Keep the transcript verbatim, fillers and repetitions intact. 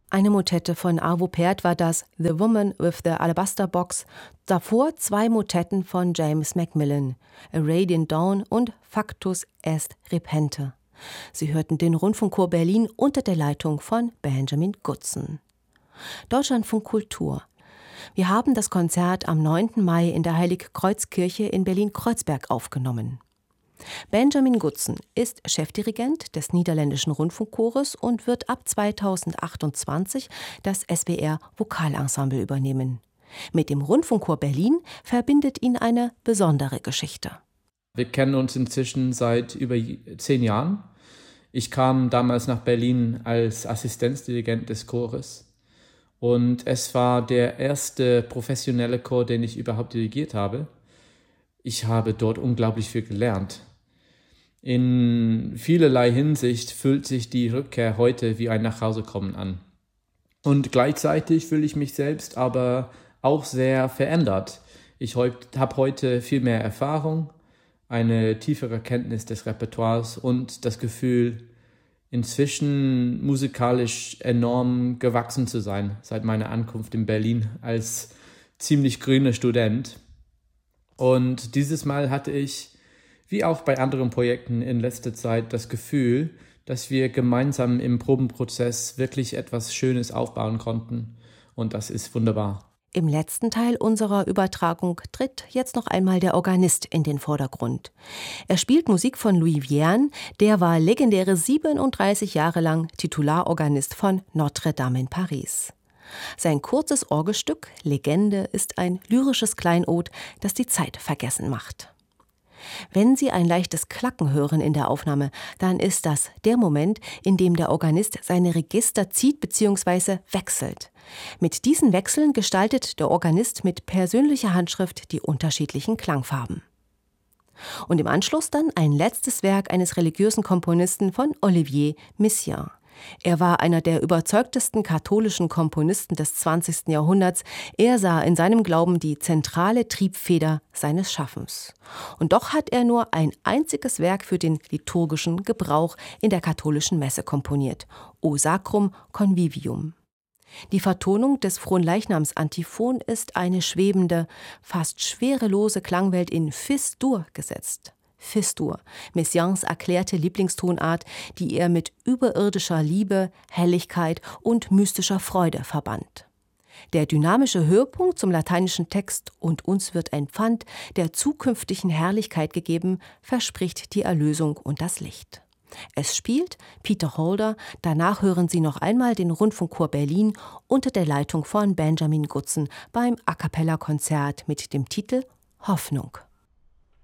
Eine Motette von Arvo Pärt war das The Woman with the Alabaster Box, davor zwei Motetten von James Macmillan, A Radiant Dawn und Factus est Repente. Sie hörten den Rundfunkchor Berlin unter der Leitung von Benjamin Gutzen. Deutschlandfunk Kultur. Wir haben das Konzert am neunten Mai in der Heiligkreuzkirche in Berlin-Kreuzberg aufgenommen. Benjamin Gutzen ist Chefdirigent des Niederländischen Rundfunkchores und wird ab zweitausendachtundzwanzig das S W R Vokalensemble übernehmen. Mit dem Rundfunkchor Berlin verbindet ihn eine besondere Geschichte. Wir kennen uns inzwischen seit über zehn Jahren. Ich kam damals nach Berlin als Assistenzdirigent des Chores und es war der erste professionelle Chor, den ich überhaupt dirigiert habe. Ich habe dort unglaublich viel gelernt. In vielerlei Hinsicht fühlt sich die Rückkehr heute wie ein Nachhausekommen an. Und gleichzeitig fühle ich mich selbst aber auch sehr verändert. Ich habe heute viel mehr Erfahrung, eine tiefere Kenntnis des Repertoires und das Gefühl, inzwischen musikalisch enorm gewachsen zu sein, seit meiner Ankunft in Berlin als ziemlich grüner Student. Und dieses Mal hatte ich, wie auch bei anderen Projekten in letzter Zeit, das Gefühl, dass wir gemeinsam im Probenprozess wirklich etwas Schönes aufbauen konnten. Und das ist wunderbar. Im letzten Teil unserer Übertragung tritt jetzt noch einmal der Organist in den Vordergrund. Er spielt Musik von Louis Vierne, der war legendäre siebenunddreißig Jahre lang Titularorganist von Notre Dame in Paris. Sein kurzes Orgelstück Legende ist ein lyrisches Kleinod, das die Zeit vergessen macht. Wenn Sie ein leichtes Klacken hören in der Aufnahme, dann ist das der Moment, in dem der Organist seine Register zieht bzw. wechselt. Mit diesen Wechseln gestaltet der Organist mit persönlicher Handschrift die unterschiedlichen Klangfarben. Und im Anschluss dann ein letztes Werk eines religiösen Komponisten von Olivier Messiaen. Er war einer der überzeugtesten katholischen Komponisten des zwanzigsten Jahrhunderts. Er sah in seinem Glauben die zentrale Triebfeder seines Schaffens. Und doch hat er nur ein einziges Werk für den liturgischen Gebrauch in der katholischen Messe komponiert: O Sacrum Convivium. Die Vertonung des Fronleichnams-Antiphon ist eine schwebende, fast schwerelose Klangwelt in Fis-Dur gesetzt. Fis-Dur, Messiaens erklärte Lieblingstonart, die er mit überirdischer Liebe, Helligkeit und mystischer Freude verband. Der dynamische Höhepunkt zum lateinischen Text „Und uns wird ein Pfand der zukünftigen Herrlichkeit gegeben" verspricht die Erlösung und das Licht. Es spielt Peter Holder, danach hören Sie noch einmal den Rundfunkchor Berlin unter der Leitung von Benjamin Gutzen beim A-cappella-Konzert mit dem Titel Hoffnung.